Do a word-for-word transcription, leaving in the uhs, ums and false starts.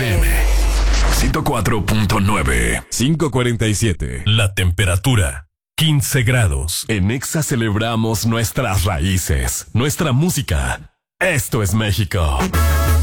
F M ciento cuatro punto nueve. cinco cuarenta y siete. La temperatura, quince grados. En Exa celebramos nuestras raíces, nuestra música. Esto es México.